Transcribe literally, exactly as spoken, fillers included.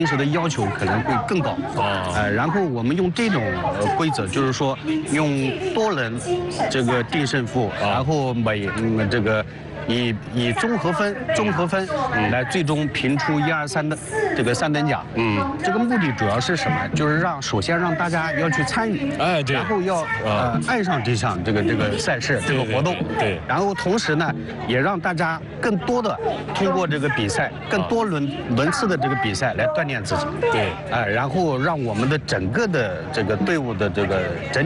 平时的要求可能会更高啊，呃，然后我们用这种呃规则，就是说用多人这个定胜负，然后每嗯这个。以以综合分综合分来最终评出一二三的这个三等奖。嗯，这个目的主要是什么？就是让首先让大家要去参与， 哎，对， 然后要呃爱上这项这个这个赛事这个活动。 对， 然后同时呢，也让大家更多的通过这个比赛，更多轮轮次的这个比赛来锻炼自己。 对， 哎，然后让我们的整个的这个队伍的这个整。